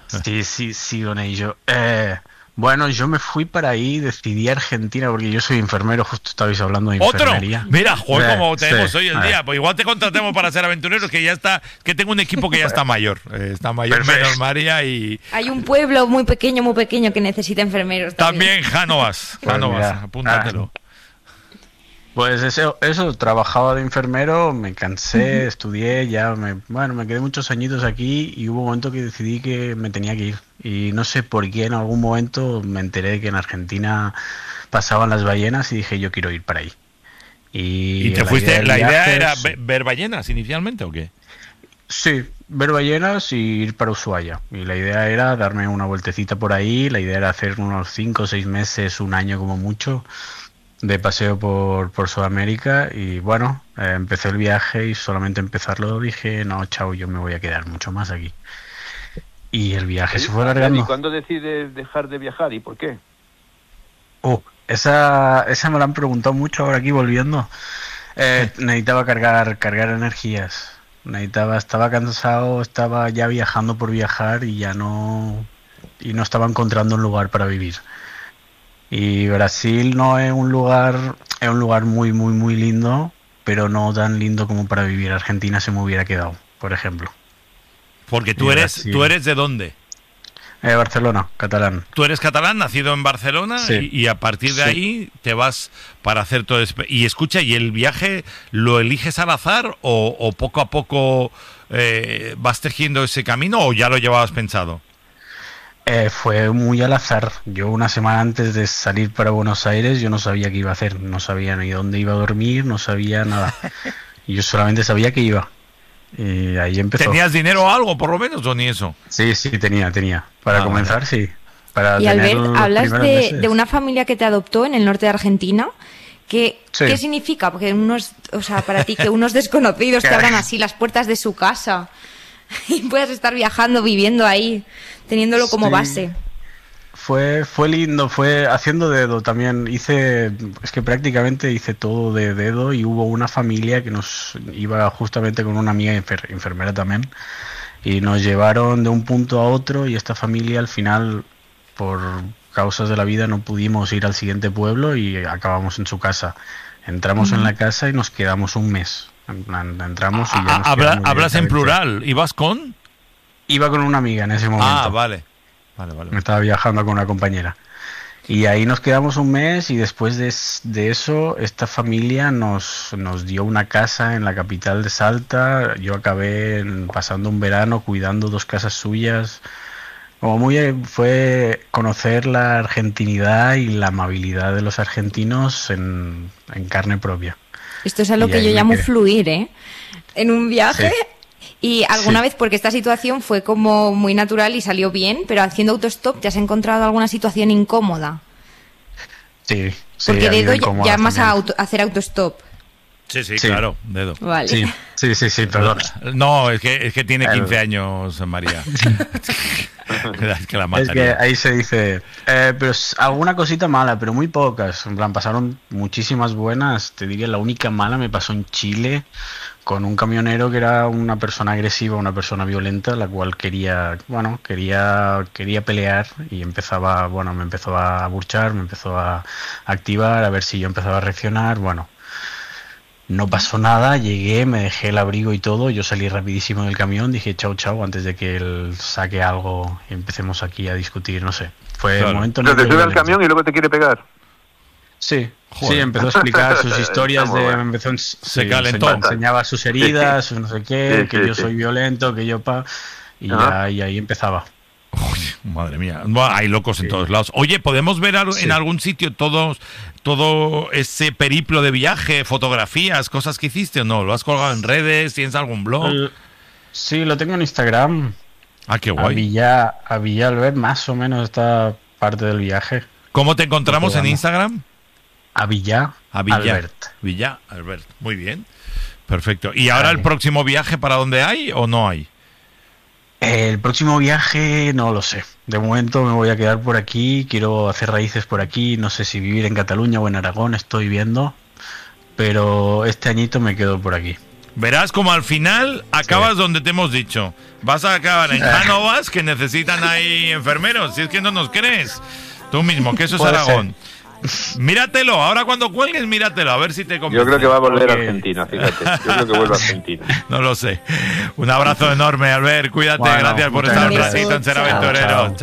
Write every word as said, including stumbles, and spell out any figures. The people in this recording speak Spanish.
Sí, sí, sí, con ello. Eh, bueno, yo me fui para ahí, decidí Argentina porque yo soy enfermero, justo estabais hablando de ¿Otro? enfermería. Mira, joder, Sí, como tenemos sí, hoy el a ver. día. Pues igual te contratemos para ser aventurero, que ya está, que tengo un equipo que ya está mayor. Eh, está mayor, Perfecto. menos María y Hay un pueblo muy pequeño, muy pequeño que necesita enfermeros también. también Jánovas. Pues Jánovas, mira, apúntatelo. Pues eso, eso, trabajaba de enfermero, me cansé, estudié, ya me, bueno, me quedé muchos añitos aquí y hubo un momento que decidí que me tenía que ir. Y no sé por qué en algún momento me enteré de que en Argentina pasaban las ballenas y dije yo quiero ir para ahí. Y, ¿Y te la fuiste? idea del ¿La idea viaje era es- ve- ver ballenas inicialmente o qué? Sí, ver ballenas y ir para Ushuaia. Y la idea era darme una vueltecita por ahí, la idea era hacer unos cinco o seis meses, un año como mucho, de paseo por, por Sudamérica y bueno, eh, empecé el viaje y solamente empezarlo dije, no, chao, yo me voy a quedar mucho más aquí. Y el viaje se fue ¿Y alargando. cuándo decides dejar de viajar y por qué? Oh, esa, esa me la han preguntado mucho ahora aquí volviendo. Eh, necesitaba cargar, cargar energías. Necesitaba, estaba cansado, estaba ya viajando por viajar y ya no, y no estaba encontrando un lugar para vivir. Y Brasil no es un lugar, es un lugar muy, muy, muy lindo, pero no tan lindo como para vivir. Argentina se me hubiera quedado, por ejemplo. Porque tú Y eres, Brasil. tú eres de dónde? Eh, Barcelona, catalán. Tú eres catalán, nacido en Barcelona, Sí. y, y a partir de Sí. ahí te vas para hacer todo eso. Y escucha, ¿y el viaje lo eliges al azar o, o poco a poco eh, vas tejiendo ese camino o ya lo llevabas pensado? Eh, fue muy al azar. Yo una semana antes de salir para Buenos Aires yo no sabía qué iba a hacer, no sabía ni dónde iba a dormir, no sabía nada. Y yo solamente sabía que iba. Y ahí empezó. ¿Tenías dinero o algo, por lo menos, o ni eso? Sí, sí, tenía, tenía. Para Ah, comenzar, sí. Para Y tener Albert, los hablas primeros de, meses. de una familia que te adoptó en el norte de Argentina. ¿Qué, Sí. ¿Qué significa? Porque unos, o sea, para ti que unos desconocidos te Claro. abran así las puertas de su casa y puedas estar viajando, viviendo ahí, teniéndolo como Sí. base. Fue, fue lindo, fue haciendo dedo también. Hice, es que prácticamente hice todo de dedo y hubo una familia que nos iba justamente con una amiga enfer- enfermera también y nos llevaron de un punto a otro y esta familia al final, por causas de la vida, no pudimos ir al siguiente pueblo y acabamos en su casa. Entramos en la casa y nos quedamos un mes. En plan, entramos y ya Ah, nos habla- quedamos hablas en directamente. plural. ¿Ibas con? Iba con una amiga en ese momento. Ah, vale. Vale, vale. Me estaba viajando con una compañera. Y ahí nos quedamos un mes y después de, es- de eso esta familia nos, nos dio una casa en la capital de Salta. Yo acabé en- pasando un verano cuidando dos casas suyas. Como muy eh, fue conocer la argentinidad y la amabilidad de los argentinos en, en carne propia. Esto es a lo Y que ahí yo me llamo quedé. fluir, ¿eh? En un viaje. Sí. Y alguna Sí. vez, porque esta situación fue como muy natural y salió bien, pero haciendo autostop, ¿te has encontrado alguna situación incómoda? Sí, sí, Porque ha habido dedo ya- incómodas llamas a también. auto- a hacer autostop. Sí, sí, Sí. claro, dedo. Vale. Sí, sí, sí, sí, perdón. No, es que, es que tiene El- quince años, María. Es que la Es mataría. que ahí se dice, eh, pero es alguna cosita mala, pero muy pocas. En plan, pasaron muchísimas buenas. Te diría, la única mala me pasó en Chile con un camionero que era una persona agresiva, una persona violenta, la cual quería, bueno, quería, quería pelear y empezaba, bueno, me empezó a burchar, me empezó a activar, a ver si yo empezaba a reaccionar, bueno. No pasó nada, llegué, me dejé el abrigo y todo, yo salí rapidísimo del camión, dije chao chao antes de que él saque algo y empecemos aquí a discutir, no sé. Fue Claro. el momento en Pero el te que sube al violencia. camión y luego te quiere pegar. Sí, Joder. sí, empezó a explicar sus historias, Está muy de, bueno. me empezó a ens- Se sí, calentó. enseña- enseñaba sus heridas, sus no sé qué, Sí, que sí, yo sí. soy violento, que yo pa... Y, Ajá. ya, y ahí empezaba. Uy, madre mía, Buah, hay locos en Sí. todos lados. Oye, ¿podemos ver al- Sí. en algún sitio todos, todo ese periplo de viaje, fotografías, cosas que hiciste o no? ¿Lo has colgado en redes? ¿Tienes algún blog? El- Sí, lo tengo en Instagram. Ah, qué A guay. Villa, a Villa Albert, más o menos esta parte del viaje. ¿Cómo te encontramos en Vamos. Instagram? A Villa, A Villa. Albert. Villa, Albert. Muy bien. Perfecto. ¿Y ahora Vale. el próximo viaje para dónde hay o no hay? El próximo viaje no lo sé. De momento me voy a quedar por aquí, quiero hacer raíces por aquí, no sé si vivir en Cataluña o en Aragón, estoy viendo, pero este añito me quedo por aquí. Verás como al final acabas sí. donde te hemos dicho. Vas a acabar en Cánovas, que necesitan ahí enfermeros. Si es que no nos crees. Tú mismo, que eso es Aragón. Ser. Míratelo, ahora cuando cuelgues, míratelo, a ver si te convence. Yo creo que va a volver a Argentina, fíjate. Yo creo que vuelve a Argentina. No lo sé. Un abrazo enorme, Albert. Cuídate, bueno, gracias por estar un ratito en Ser Aventurero.